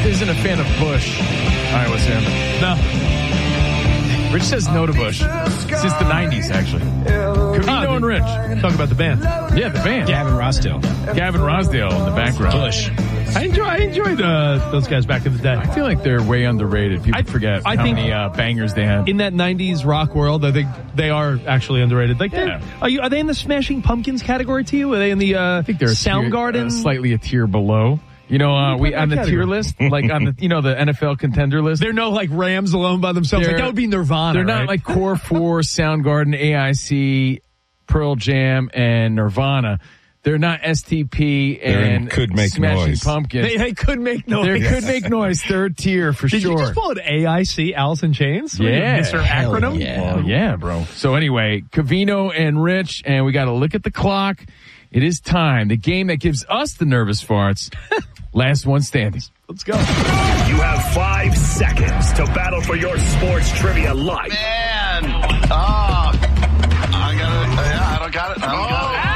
isn't a fan of Bush. Iowa Sam. No. Rich says no to Bush. Since the 90s, actually. Covino and Rich. Talk about the band. Yeah, the band. Gavin Rossdale in the background. Bush. I enjoyed those guys back in the day. I feel like they're way underrated. People forget how many bangers they had. In that 90s rock world, I think they are actually underrated. Like, Yeah. Are they in the Smashing Pumpkins category to you? Are they in the I think they're Soundgarden? Slightly a tier below. You know, we on the tier list, like on the the NFL contender list. They're no like Rams alone by themselves. Like, that would be Nirvana. They're not right? like Core 4, Soundgarden, AIC, Pearl Jam, and Nirvana. They're not STP and could make Smashing noise. Pumpkins. They could make noise. They could make noise. Third tier for Did sure. you just call it AIC, Alice in Chains? Yeah. Mr. Acronym? yeah. Well, yeah, bro. So anyway, Covino and Rich, and we got to look at the clock. It is time. The game that gives us the nervous farts. Last one standing. Let's go. You have 5 seconds to battle for your sports trivia life. Man. I don't got it.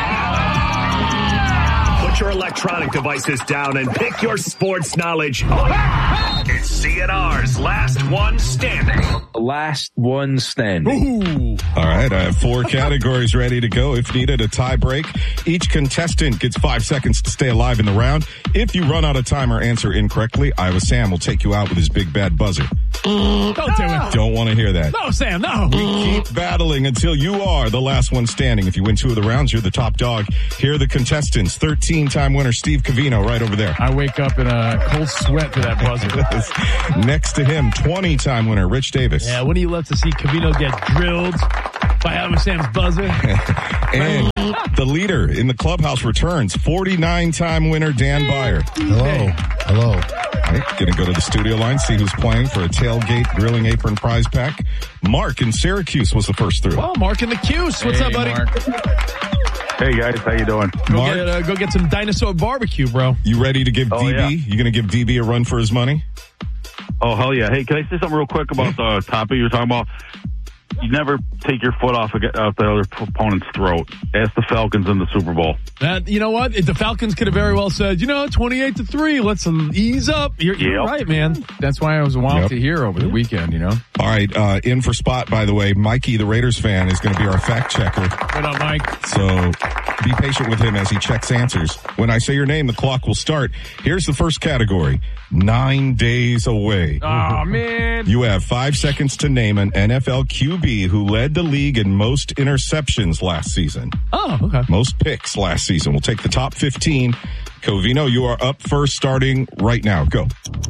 Put your electronic devices down and pick your sports knowledge up. It's CNR's Last One Standing. Last one standing. All right, I have 4 categories ready to go. If needed, a tie break. Each contestant gets 5 seconds to stay alive in the round. If you run out of time or answer incorrectly, Iowa Sam will take you out with his big bad buzzer. Don't do it. Don't want to hear that. No, Sam, no. We keep battling until you are the last one standing. If you win 2 of the rounds, you're the top dog. Here are the contestants. 13-time winner Steve Covino right over there. I wake up in a cold sweat to that buzzer. Next to him, 20-time winner Rich Davis. Yeah, when do you love to see Covino get drilled by Iowa Sam's buzzer? And the leader in the clubhouse returns, 49-time winner Dan Byer. Hello. All right, gonna go to the studio line, see who's playing for a tailgate grilling apron prize pack. Mark in Syracuse was the first through. Oh, Mark in the Cuse. What's up, buddy? Mark. Hey guys, how you doing? Go get some dinosaur barbecue, bro. You ready to give DB? yeah. You gonna give DB a run for his money? Oh, hell yeah. Hey, can I say something real quick about the topic you were talking about? You never take your foot off the other opponent's throat. Ask the Falcons in the Super Bowl. You know what? The Falcons could have very well said, 28-3. Let's ease up. You're right, man. That's why I was wild to hear over the weekend, All right, in for spot, by the way, Mikey, the Raiders fan, is going to be our fact checker. What up, Mike? So be patient with him as he checks answers. When I say your name, the clock will start. Here's the first category. 9 days away. Oh, man. You have 5 seconds to name an NFL QB who led the league in most interceptions last season. Oh, okay. Most picks last season. We'll take the top 15. Covino, you are up first starting right now. Go.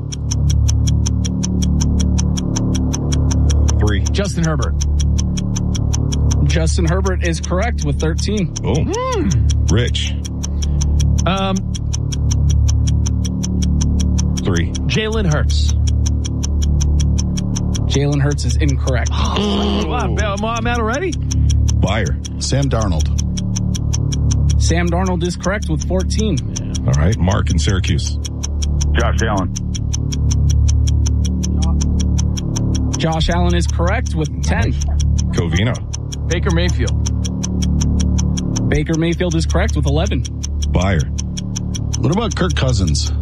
3. Justin Herbert. Justin Herbert is correct with 13. Boom. Rich. 3. Jalen Hurts. Jalen Hurts is incorrect. Wow, I'm out already? Byer. Sam Darnold. Sam Darnold is correct with 14. All right. Mark in Syracuse. Josh Allen. Josh Allen is correct with 10. Covino. Baker Mayfield. Baker Mayfield is correct with 11. Byer. What about Kirk Cousins?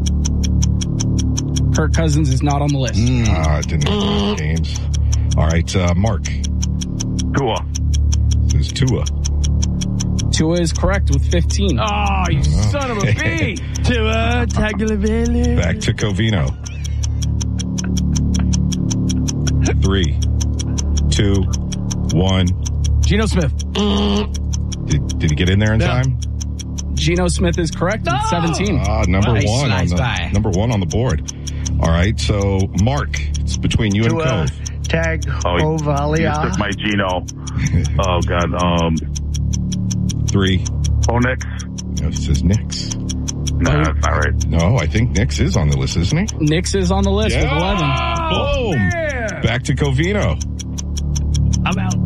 Kirk Cousins is not on the list. Didn't have those games. All right. Mark. Tua. This is Tua. Tua is correct with 15. Oh, you son of a bee. Tua Tagovailoa. Back to Covino. 3, 2, 1. Geno Smith. Did he get in there in time? Geno Smith is correct with 17. Number Nice, one nice on buy. number 1 on the board. All right, so Mark, it's between you and Cove. Tag You Ovalia. took my Geno. Oh, God. 3. Oh, Nix. No, it says Knicks. No, that's not right. No, I think Knicks is on the list, isn't he? Nix is on the list with 11. Boom. Back to Covino. I'm out.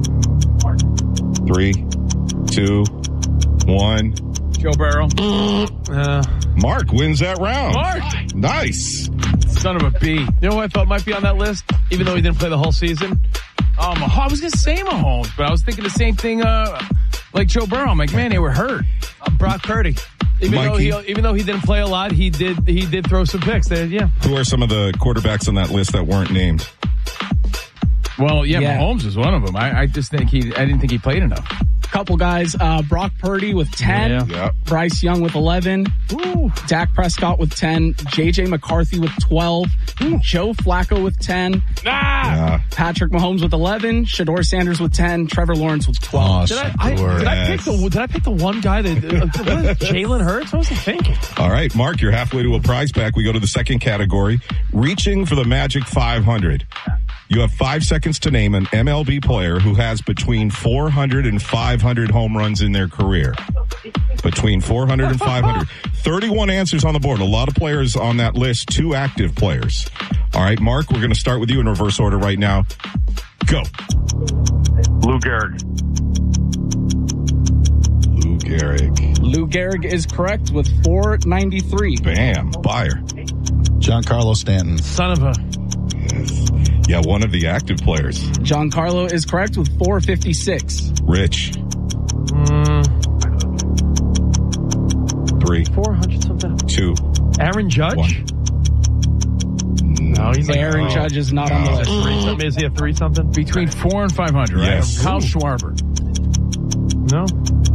3, 2, 1. Joe Burrow. Mark wins that round. Mark. Nice. Son of a bee. You know who I thought might be on that list, even though he didn't play the whole season? I was going to say Mahomes, but I was thinking the same thing like Joe Burrow. I'm like, man, they were hurt. Brock Purdy. Even though he didn't play a lot, he did throw some picks. Yeah. Who are some of the quarterbacks on that list that weren't named? Well, Mahomes was one of them. I didn't think he played enough. Couple guys, Brock Purdy with 10, Yeah. Bryce Young with 11, Dak Prescott with 10, JJ McCarthy with 12, Joe Flacco with 10, Patrick Mahomes with 11, Shador Sanders with 10, Trevor Lawrence with 12. Did I pick the one guy that Jalen Hurts? What was I thinking? All right, Mark, you're halfway to a prize pack. We go to the second category, reaching for the magic 500. You have 5 seconds to name an MLB player who has between 400 and 500 home runs in their career. Between 400 and 500. 31 answers on the board. A lot of players on that list, 2 active players. All right, Mark, we're going to start with you in reverse order right now. Go. Lou Gehrig. Lou Gehrig. Lou Gehrig is correct with 493. Bam. Buyer. Giancarlo Stanton. Son of a... Yes. Yeah, one of the active players. Giancarlo is correct with 456. Rich. 3. 400 something. 2. Aaron Judge? 1. No, he's like Aaron Judge is not on the list. Is he a 3 something? Between 4 and 500, right? Yes. Kyle Schwarber. No.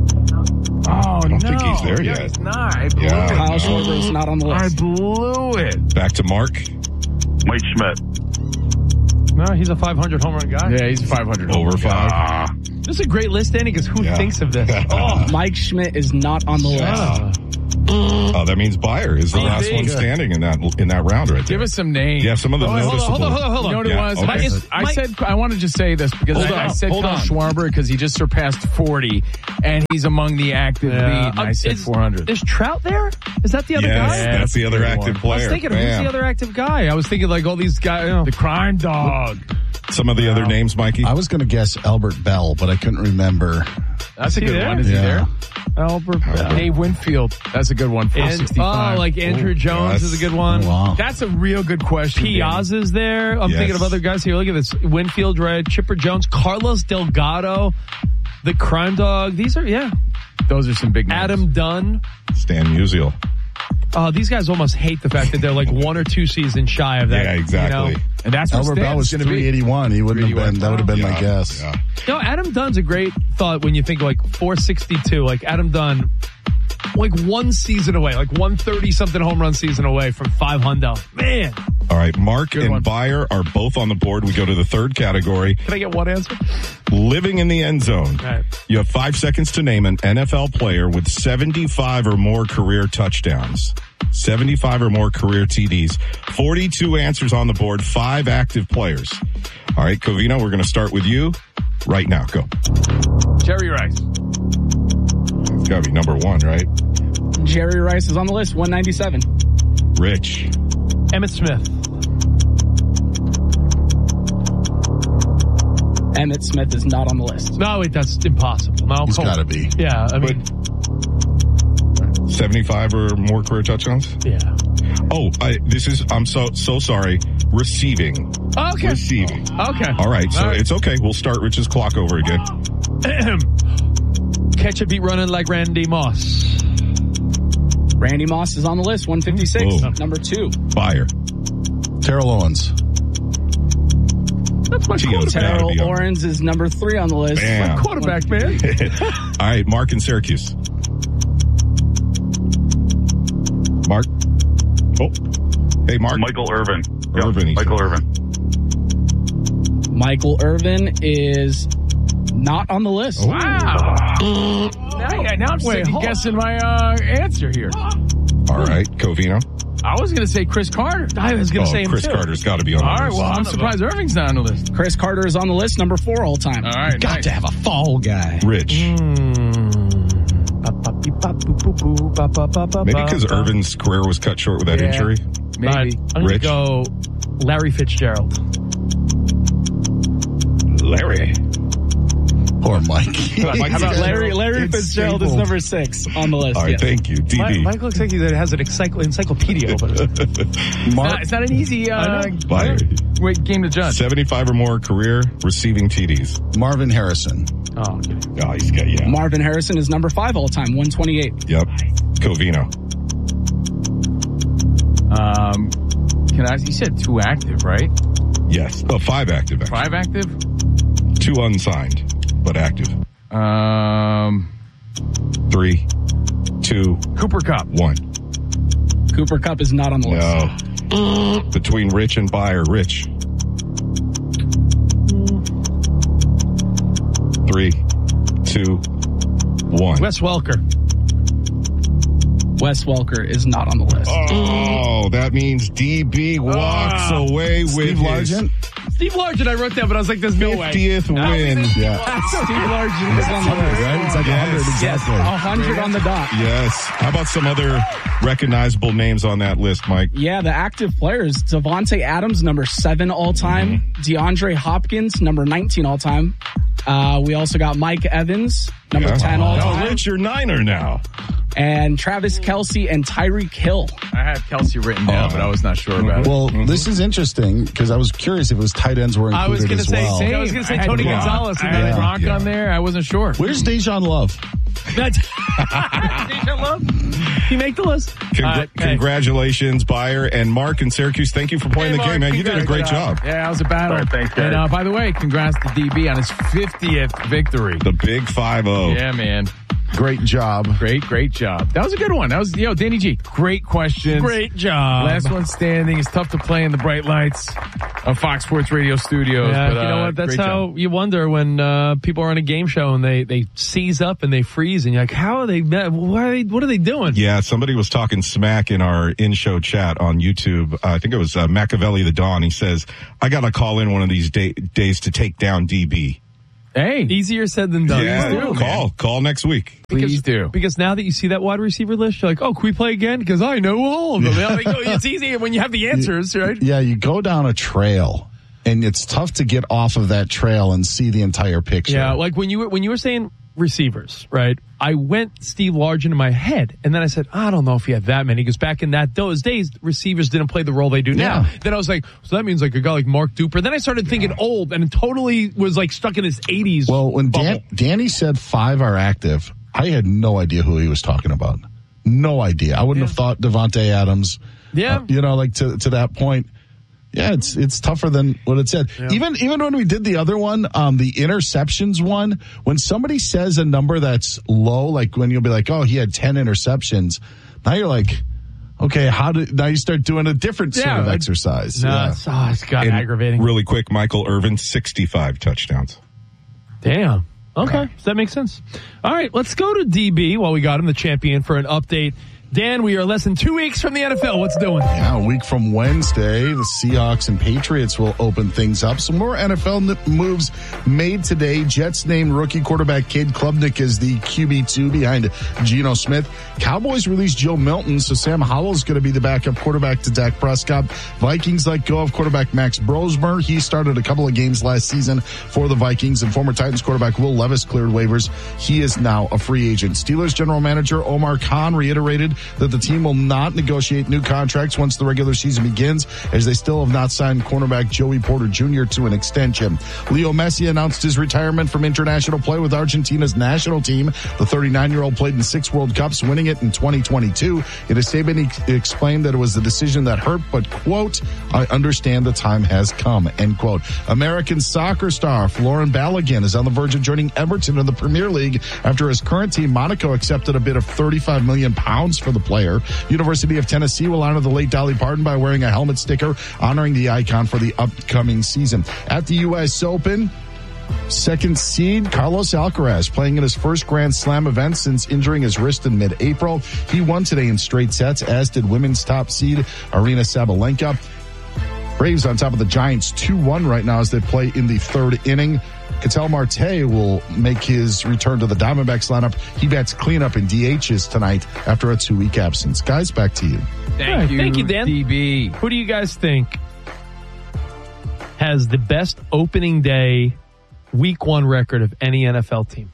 Oh, I don't think he's there yet. He's not. I blew Yeah. it. Kyle Schwarber is not on the I list. blew it. Back to Mark. Mike Schmidt. No, he's a 500 home run guy. Yeah, he's 500. Over 5. This is a great list, Andy, because who thinks of this? Mike Schmidt is not on the list. Oh, that means Buyer is the last one standing in that round right there. Give us some names. Yeah, some of the noticeable. Hold on. You know what it Yeah, was? okay. I want to just say this because I said Kyle Schwarber because he just surpassed 40 and he's among the active lead. And I said 400. Is Trout there? Is that the other guy? Yes, that's the other active player. I was thinking, who's Bam. the other active guy? I was thinking like all these guys. The crime dog. Some of the other names, Mikey? I was going to guess Albert Bell, but I couldn't remember. That's a good there? one. Is he there? Albert Bell. Dave Winfield. That's a good one. 465. Like Andrew Jones is a good one. Wow. That's a real good question. Piazza's there. I'm Yes. thinking of other guys here. Look at this. Winfield, right? Chipper Jones, Carlos Delgado, the crime dog. These are, Those are some big names. Adam Dunn. Stan Musial. These guys almost hate the fact that they're like 1 or 2 seasons shy of that. Yeah, exactly. You know? And that's what Albert Bell was Stan's going to be. 381. He wouldn't have been. That would have been my guess. Yeah. No, Adam Dunn's a great thought when you think like 462. Like Adam Dunn, like 1 season away, like 130-something home run season away from 500. Man. All right, Mark and one. Buyer are both on the board. We go to the third category, Can I get one answer? living in the end zone. All right. You have 5 seconds to name an NFL player with 75 or more career touchdowns. 75 or more career TDs. 42 answers on the board, 5 active players. All right, Covino, we're going to start with you right now. Go. Jerry Rice. It's got to be number 1, right? Jerry Rice is on the list, 197. Rich. Emmitt Smith. Emmitt Smith is not on the list. No, wait, that's impossible. No, He's got to be. Yeah, I mean, 75 or more career touchdowns? yeah. Oh, I'm so sorry. Receiving. Okay. Receiving. Okay. All right, so it's okay. We'll start Rich's clock over again. Catch a beat running like Randy Moss. Randy Moss is on the list, 156. Whoa. Number 2. Buyer. Terrell Owens. That's my T.O.'s gotta Terrell be on. Owens is number 3 on the list. Bam. quarterback, man. All right, Mark in Syracuse. Mark. Oh. Hey, Mark. Michael Irvin. Irvin, he Michael said. Irvin. Michael Irvin is not on the list. Oh. Wow. Now I'm second guessing my answer here. All right, Covino. I was going to say Chris Carter. I was going to say him Chris too. Carter's got to be on the All right, list. well, I'm surprised Irving's not on the list. Chris Carter is on the list, number 4 all time. All right, Got nice. to have a fall guy. Rich. Maybe because Irvin's career was cut short with that Yeah. injury. Maybe. I'm going to Rich. go Larry Fitzgerald. Larry. Poor Mike. How about Larry It's Fitzgerald is stapled. number 6 on the list. All right, yes. thank you. DD. Mike looks like he has an encyclopedia over there. It's not an easy Buyer. game to judge. 75 or more career receiving TDs. Marvin Harrison. Oh, okay. Oh, he's got, Marvin Harrison is number 5 all time, 128. Yep. Covino. You said 2 active, right? Yes. Oh, 5 active. Actually. 5 active? 2 unsigned, but active. 3, 2, Cooper Kupp. 1. Cooper Kupp is not on the list. No. Between Rich and Buyer, Rich. 3, 2, 1. Wes Welker. Wes Welker is not on the list. Oh, that means DB walks away with Steve Largent. Steve Largent, I wrote that, but I was like, there's no way. 50th win. Yeah. Steve Largent is on the list. Right? It's like 100 exactly. 100 on the dot. Yes. How about some other recognizable names on that list, Mike? Yeah, the active players. Devontae Adams, number 7 all-time. DeAndre Hopkins, number 19 all-time. We also got Mike Evans, number 10 all-time. Oh, Rich, you're Niner now. And Travis Kelce and Tyreek Hill. I had Kelce written down, but I was not sure about it. Well, this is interesting because I was curious if it was tight ends were included I was going to as say well. I was going to say Tony Gonzalez. I had Gronk on there. I wasn't sure. Where's Dejan Love? That's Dejan Love. You make the list. Congratulations, Buyer and Mark in Syracuse. Thank you for playing the game, man. You did a great job. Yeah, it was a battle. All right, thanks, guys. And by the way, congrats to DB on his 50th victory. The big 5-0. Yeah, man. Great job. Great job. That was a good one. That was, Danny G. Great questions. Great job. Last one standing. It's tough to play in the bright lights of Fox Sports Radio studios. Yeah, but, you know what? That's great how job. you wonder when people are on a game show and they seize up and they freeze and you're like, how are they? What are they doing? Yeah, somebody was talking smack in our in-show chat on YouTube. I think it was Machiavelli the Dawn. He says, I got to call in one of these days to take down DB. Hey. Easier said than done. Yeah, call next week. Please do. Because now that you see that wide receiver list, you're like, oh, can we play again? Because I know all of them. It's easy when you have the answers, right? Yeah, you go down a trail, and it's tough to get off of that trail and see the entire picture. Yeah, like when you were saying receivers, right? I went Steve Largent in my head, and then I said, I don't know if he had that many, because back in those days, receivers didn't play the role they do now. Yeah. Then I was like, so that means like a guy like Mark Duper. Then I started thinking old, and totally was like stuck in his 80s. Well, when bubble. Danny said 5 are active, I had no idea who he was talking about. No idea. I wouldn't have thought Devontae Adams. Yeah. Like to that point. Yeah, it's tougher than what it said. Yeah. Even when we did the other one, the interceptions one, when somebody says a number that's low, like when you'll be like, oh, he had 10 interceptions. Now you're like, okay, now you start doing a different sort of exercise. No, it's got aggravating. Really quick, Michael Irvin, 65 touchdowns. Damn. Okay, so that makes sense. All right, let's go to DB while we got him, the champion, for an update. Dan, we are less than 2 weeks from the NFL. What's doing? Yeah, a week from Wednesday, the Seahawks and Patriots will open things up. Some more NFL moves made today. Jets named rookie quarterback Cade Klubnik as the QB2 behind Geno Smith. Cowboys released Joe Milton, so Sam Howell's going to be the backup quarterback to Dak Prescott. Vikings let go of quarterback Max Brosmer. He started a couple of games last season for the Vikings, and former Titans quarterback Will Levis cleared waivers. He is now a free agent. Steelers general manager Omar Khan reiterated that the team will not negotiate new contracts once the regular season begins, as they still have not signed cornerback Joey Porter Jr. to an extension. Leo Messi announced his retirement from international play with Argentina's national team. The 39-year-old played in 6 World Cups, winning it in 2022. In a statement, he explained that it was the decision that hurt, but, quote, I understand the time has come, end quote. American soccer star Lauren Balogun is on the verge of joining Everton in the Premier League after his current team, Monaco, accepted a bid of £35 million for the player. University of Tennessee will honor the late Dolly Parton by wearing a helmet sticker honoring the icon for the upcoming season. At the U.S. Open, second seed Carlos Alcaraz playing in his first Grand Slam event since injuring his wrist in mid-April. He won today in straight sets, as did women's top seed Aryna Sabalenka. Braves on top of the Giants 2-1 right now as they play in the third inning. Ketel Marte will make his return to the Diamondbacks lineup. He bats cleanup in DHs tonight after a 2-week absence. Guys, back to you. Thank you, Dan. DB. Who do you guys think has the best opening day week 1 record of any NFL team?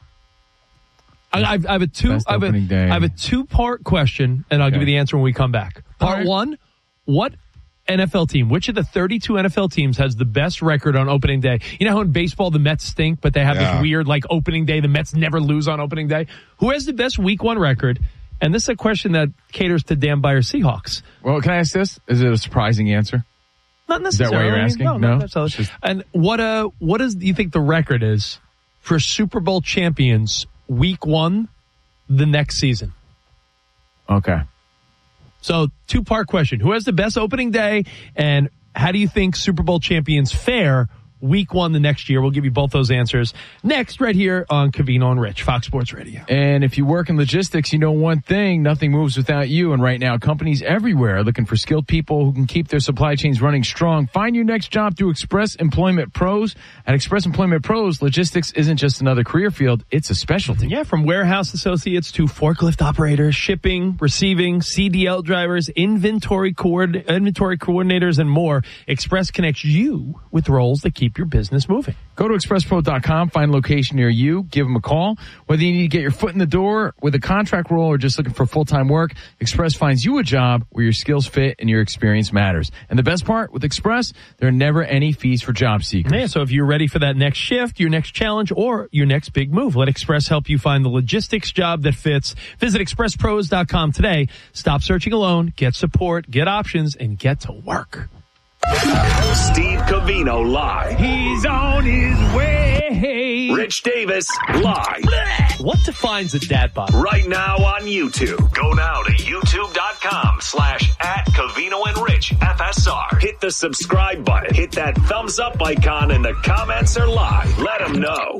I have a 2-part question, and I'll give you the answer when we come back. Part 1, what NFL team, which of the 32 NFL teams has the best record on opening day? You know how in baseball the Mets stink, but they have this weird like opening day, the Mets never lose on opening day? Who has the best week 1 record? And this is a question that caters to Dan Beyer Seahawks. Well, can I ask this? Is it a surprising answer? Not necessarily. Is that why you're asking? No, not necessarily. And what do you think the record is for Super Bowl champions week 1 the next season? Okay. So 2-part question. Who has the best opening day, and how do you think Super Bowl champions fare week 1 the next year? We'll give you both those answers next right here on Covino and Rich, Fox Sports Radio. And if you work in logistics, you know one thing, nothing moves without you. And right now, companies everywhere are looking for skilled people who can keep their supply chains running strong. Find your next job through Express Employment Pros. At Express Employment Pros, logistics isn't just another career field, it's a specialty. Yeah, from warehouse associates to forklift operators, shipping, receiving, CDL drivers, inventory coordinators, and more. Express connects you with roles that keep your business moving. Go to expresspro.com, find a location near you, give them a call. Whether you need to get your foot in the door with a contract role or just looking for full-time work, Express finds you a job where your skills fit and your experience matters. And the best part, with Express, there are never any fees for job seekers. Yeah, so if you're ready for that next shift, your next challenge, or your next big move, let Express help you find the logistics job that fits. Visit expresspros.com today. Stop searching alone, get support, get options, and get to work. Steve Covino live. He's on his way. Rich Davis live. What defines a dad bod? Right now on YouTube. Go now to youtube.com/@Covino and Rich FSR. Hit the subscribe button. Hit that thumbs up icon, and the comments are live. Let them know.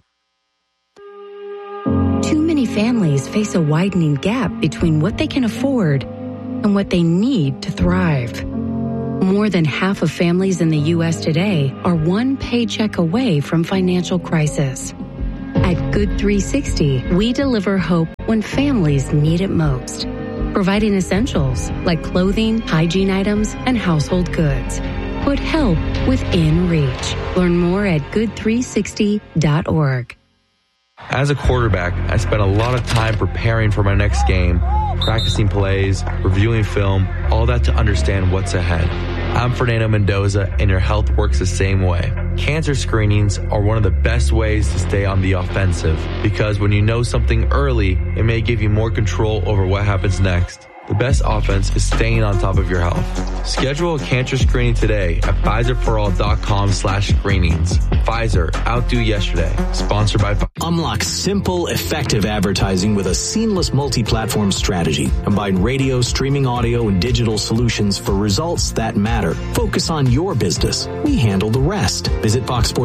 Too many families face a widening gap between what they can afford and what they need to thrive. More than half of families in the U.S. today are one paycheck away from financial crisis. At Good 360, we deliver hope when families need it most, providing essentials like clothing, hygiene items, and household goods. Put help within reach. Learn more at good360.org. As a quarterback, I spent a lot of time preparing for my next game, practicing plays, reviewing film, all that to understand what's ahead. I'm Fernando Mendoza, and your health works the same way. Cancer screenings are one of the best ways to stay on the offensive, because when you know something early, it may give you more control over what happens next. The best offense is staying on top of your health. Schedule a cancer screening today at PfizerForAll.com/screenings. Pfizer, outdo yesterday. Sponsored by Pfizer. Unlock simple, effective advertising with a seamless multi-platform strategy. Combine radio, streaming audio, and digital solutions for results that matter. Focus on your business. We handle the rest. Visit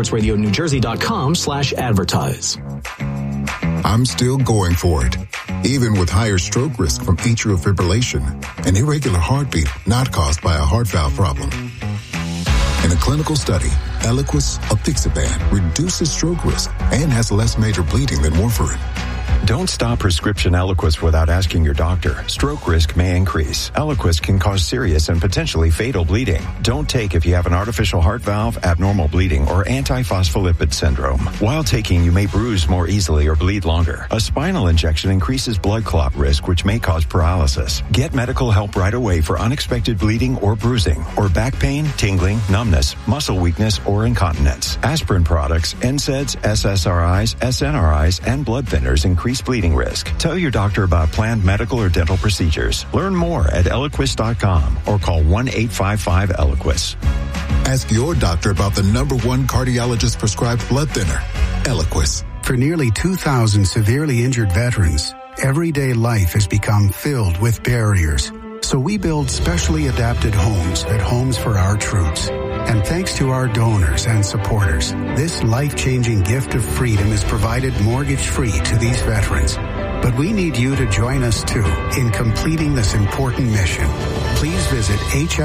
FoxSportsRadioNewJersey.com/advertise. I'm still going for it, even with higher stroke risk from atrial fibrillation, an irregular heartbeat not caused by a heart valve problem. In a clinical study, Eliquis apixaban reduces stroke risk and has less major bleeding than warfarin. Don't stop prescription Eliquis without asking your doctor. Stroke risk may increase. Eliquis can cause serious and potentially fatal bleeding. Don't take if you have an artificial heart valve, abnormal bleeding, or antiphospholipid syndrome. While taking, you may bruise more easily or bleed longer. A spinal injection increases blood clot risk, which may cause paralysis. Get medical help right away for unexpected bleeding or bruising, or back pain, tingling, numbness, muscle weakness, or incontinence. Aspirin products, NSAIDs, SSRIs, SNRIs, and blood thinners increase bleeding risk. Tell your doctor about planned medical or dental procedures. Learn more at Eliquis.com or call 1-855-ELIQUIS. Ask your doctor about the #1 cardiologist prescribed blood thinner, Eliquis. For nearly 2,000 severely injured veterans, everyday life has become filled with barriers. So we build specially adapted homes at Homes for Our Troops. And thanks to our donors and supporters, this life-changing gift of freedom is provided mortgage-free to these veterans. But we need you to join us, too, in completing this important mission. Please visit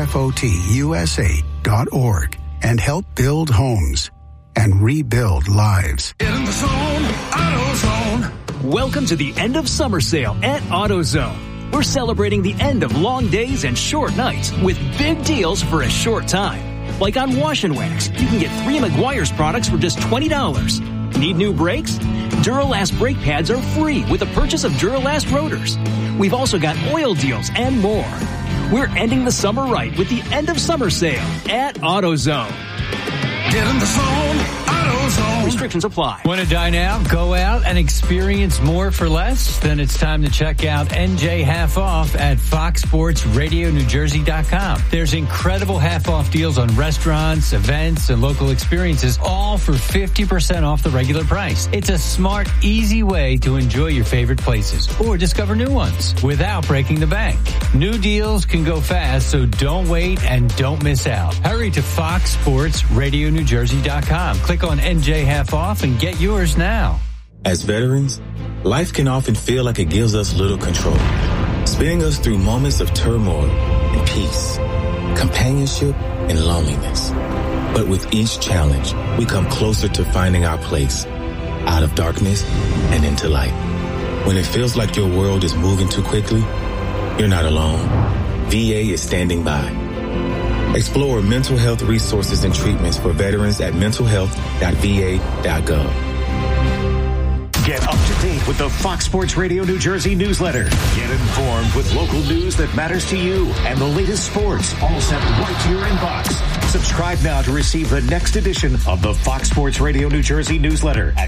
hfotusa.org and help build homes and rebuild lives. In the zone, AutoZone. Welcome to the end of summer sale at AutoZone. We're celebrating the end of long days and short nights with big deals for a short time. Like on Wash and Wax, you can get 3 Meguiar's products for just $20. Need new brakes? Duralast brake pads are free with the purchase of Duralast rotors. We've also got oil deals and more. We're ending the summer right with the end of summer sale at AutoZone. Get in the zone, AutoZone. AutoZone. Restrictions apply. Want to dine out, go out, and experience more for less? Then it's time to check out NJ Half Off at FoxSportsRadioNewJersey.com. There's incredible half-off deals on restaurants, events, and local experiences, all for 50% off the regular price. It's a smart, easy way to enjoy your favorite places or discover new ones without breaking the bank. New deals can go fast, so don't wait and don't miss out. Hurry to FoxSportsRadioNewJersey.com. Click on NJ Half Off and get yours now. As veterans, life can often feel like it gives us little control, spinning us through moments of turmoil and peace, companionship and loneliness. But with each challenge, we come closer to finding our place, out of darkness and into light. When it feels like your world is moving too quickly, you're not alone. VA is standing by. Explore mental health resources and treatments for veterans at mentalhealth.va.gov. Get up to date with the Fox Sports Radio New Jersey newsletter. Get informed with local news that matters to you and the latest sports, all sent right to your inbox. Subscribe now to receive the next edition of the Fox Sports Radio New Jersey newsletter at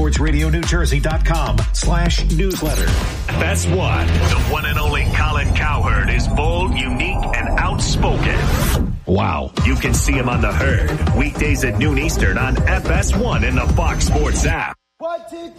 foxsportsradionewjersey.com/newsletter. That's one. The one and only Colin Cowherd is bold, unique, and outspoken. Wow. You can see him on The Herd, weekdays at noon Eastern on FS1 and the Fox Sports app.